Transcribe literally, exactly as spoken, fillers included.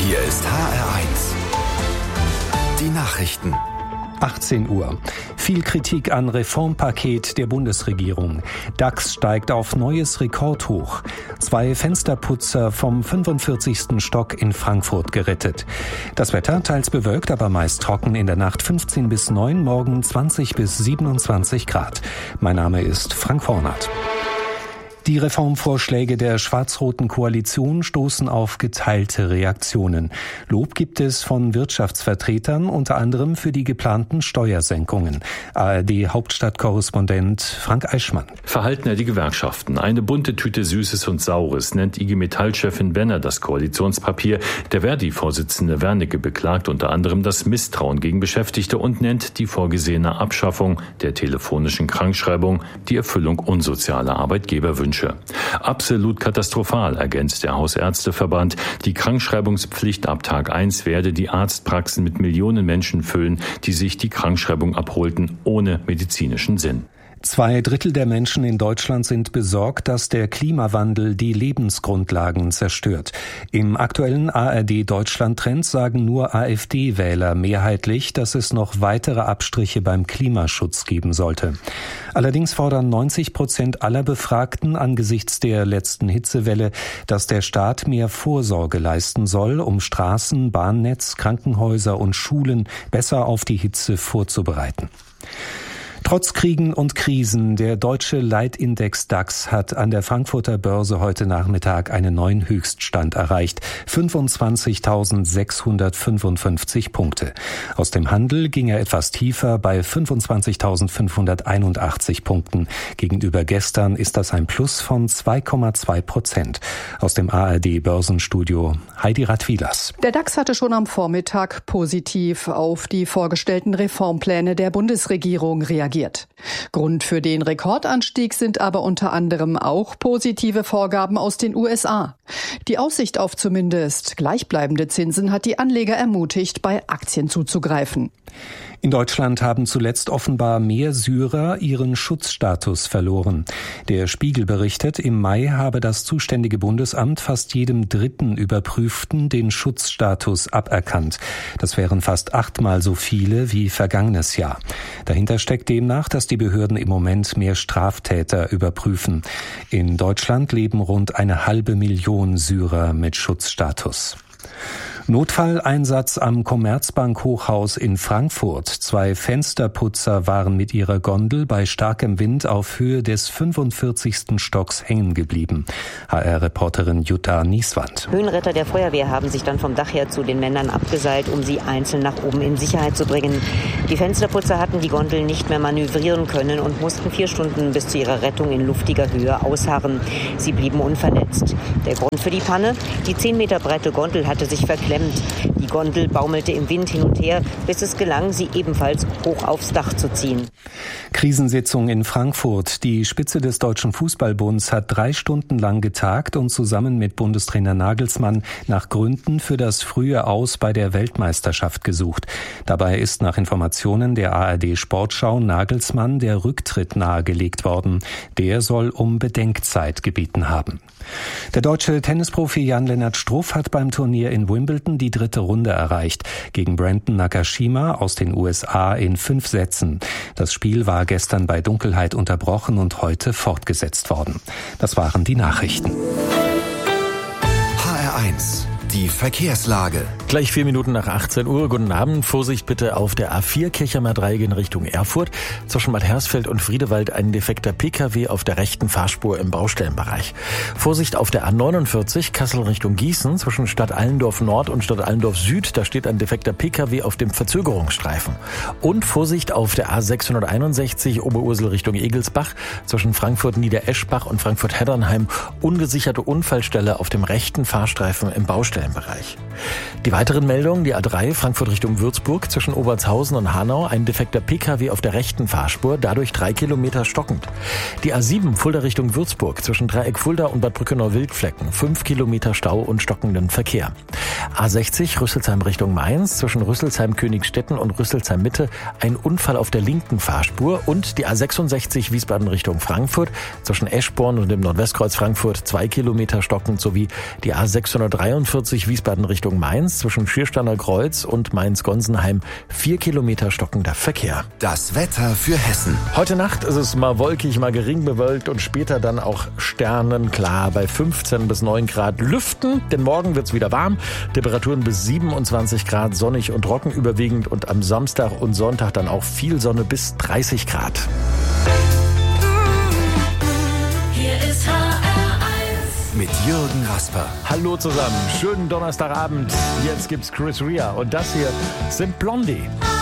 Hier ist H R eins. Die Nachrichten. achtzehn Uhr. Viel Kritik an Reformpaket der Bundesregierung. DAX steigt auf neues Rekordhoch. Zwei Fensterputzer vom fünfundvierzigsten Stock in Frankfurt gerettet. Das Wetter teils bewölkt, aber meist trocken, in der Nacht fünfzehn bis neun, morgen zwanzig bis siebenundzwanzig Grad. Mein Name ist Frank Hornert. Die Reformvorschläge der schwarz-roten Koalition stoßen auf geteilte Reaktionen. Lob gibt es von Wirtschaftsvertretern, unter anderem für die geplanten Steuersenkungen. A R D-Hauptstadtkorrespondent Frank Eichmann. Verhalten die Gewerkschaften. Eine bunte Tüte Süßes und Saures nennt I G Metall-Chefin Benner das Koalitionspapier. Der Verdi-Vorsitzende Wernicke beklagt unter anderem das Misstrauen gegen Beschäftigte und nennt die vorgesehene Abschaffung der telefonischen Krankschreibung die Erfüllung unsozialer Arbeitgeberwünsche. Absolut katastrophal, ergänzt der Hausärzteverband. Die Krankschreibungspflicht ab Tag eins werde die Arztpraxen mit Millionen Menschen füllen, die sich die Krankschreibung abholten, ohne medizinischen Sinn. Zwei Drittel der Menschen in Deutschland sind besorgt, dass der Klimawandel die Lebensgrundlagen zerstört. Im aktuellen A R D-Deutschland-Trend sagen nur AfD-Wähler mehrheitlich, dass es noch weitere Abstriche beim Klimaschutz geben sollte. Allerdings fordern neunzig Prozent aller Befragten angesichts der letzten Hitzewelle, dass der Staat mehr Vorsorge leisten soll, um Straßen, Bahnnetz, Krankenhäuser und Schulen besser auf die Hitze vorzubereiten. Trotz Kriegen und Krisen, der deutsche Leitindex DAX hat an der Frankfurter Börse heute Nachmittag einen neuen Höchststand erreicht, fünfundzwanzigtausendsechshundertfünfundfünfzig Punkte. Aus dem Handel ging er etwas tiefer bei fünfundzwanzigtausendfünfhunderteinundachtzig Punkten. Gegenüber gestern ist das ein Plus von zwei Komma zwei Prozent. Aus dem A R D-Börsenstudio Heidi Radwilas. Der DAX hatte schon am Vormittag positiv auf die vorgestellten Reformpläne der Bundesregierung reagiert. Grund für den Rekordanstieg sind aber unter anderem auch positive Vorgaben aus den U S A. Die Aussicht auf zumindest gleichbleibende Zinsen hat die Anleger ermutigt, bei Aktien zuzugreifen. In Deutschland haben zuletzt offenbar mehr Syrer ihren Schutzstatus verloren. Der Spiegel berichtet, im Mai habe das zuständige Bundesamt fast jedem dritten Überprüften den Schutzstatus aberkannt. Das wären fast achtmal so viele wie vergangenes Jahr. Dahinter steckt demnach, dass die Behörden im Moment mehr Straftäter überprüfen. In Deutschland leben rund eine halbe Million Syrer mit Schutzstatus. Notfalleinsatz am Commerzbank-Hochhaus in Frankfurt. Zwei Fensterputzer waren mit ihrer Gondel bei starkem Wind auf Höhe des fünfundvierzigsten Stocks hängen geblieben. H R-Reporterin Jutta Nieswand. Höhenretter der Feuerwehr haben sich dann vom Dach her zu den Männern abgeseilt, um sie einzeln nach oben in Sicherheit zu bringen. Die Fensterputzer hatten die Gondel nicht mehr manövrieren können und mussten vier Stunden bis zu ihrer Rettung in luftiger Höhe ausharren. Sie blieben unverletzt. Der Grund für die Panne? Die zehn Meter breite Gondel hatte sich verklemmt. Die Gondel baumelte im Wind hin und her, bis es gelang, sie ebenfalls hoch aufs Dach zu ziehen. Krisensitzung in Frankfurt. Die Spitze des Deutschen Fußballbunds hat drei Stunden lang getagt und zusammen mit Bundestrainer Nagelsmann nach Gründen für das frühe Aus bei der Weltmeisterschaft gesucht. Dabei ist nach Informationen der A R D-Sportschau Nagelsmann der Rücktritt nahegelegt worden. Der soll um Bedenkzeit gebeten haben. Der deutsche Tennisprofi Jan-Lennart Struff hat beim Turnier in Wimbledon die dritte Runde erreicht. Gegen Brandon Nakashima aus den U S A in fünf Sätzen. Das Spiel war gestern bei Dunkelheit unterbrochen und heute fortgesetzt worden. Das waren die Nachrichten. H R eins. Die Verkehrslage. Gleich vier Minuten nach achtzehn Uhr. Guten Abend. Vorsicht bitte auf der A vier Kirchheimer Dreieck in Richtung Erfurt. Zwischen Bad Hersfeld und Friedewald ein defekter P K W auf der rechten Fahrspur im Baustellenbereich. Vorsicht auf der A neunundvierzig Kassel Richtung Gießen. Zwischen Stadt Allendorf Nord und Stadt Allendorf Süd. Da steht ein defekter P K W auf dem Verzögerungsstreifen. Und Vorsicht auf der A sechshunderteinundsechzig Oberursel Richtung Egelsbach. Zwischen Frankfurt Niedereschbach und Frankfurt Heddernheim. Ungesicherte Unfallstelle auf dem rechten Fahrstreifen im Baustellenbereich. Die weiteren Meldungen, die A drei Frankfurt Richtung Würzburg zwischen Obertshausen und Hanau, ein defekter P K W auf der rechten Fahrspur, dadurch drei Kilometer stockend. Die A sieben Fulda Richtung Würzburg zwischen Dreieck Fulda und Bad Brückenau-Wildflecken, fünf Kilometer Stau und stockenden Verkehr. A sechzig Rüsselsheim Richtung Mainz zwischen Rüsselsheim-Königstetten und Rüsselsheim-Mitte, ein Unfall auf der linken Fahrspur und die A sechsundsechzig Wiesbaden Richtung Frankfurt zwischen Eschborn und dem Nordwestkreuz Frankfurt, zwei Kilometer stockend sowie die A sechshundertdreiundvierzig vierzig Wiesbaden Richtung Mainz zwischen Schiersteiner Kreuz und Mainz-Gonsenheim. Vier Kilometer stockender Verkehr. Das Wetter für Hessen. Heute Nacht ist es mal wolkig, mal gering bewölkt und später dann auch sternenklar bei fünfzehn bis neun Grad. Lüften, denn morgen wird's wieder warm. Temperaturen bis siebenundzwanzig Grad, sonnig und trocken überwiegend und am Samstag und Sonntag dann auch viel Sonne bis dreißig Grad. Hier ist H R eins mit Jürgen Rasper. Hallo zusammen, schönen Donnerstagabend. Jetzt gibt's Chris Rea und das hier sind Blondie.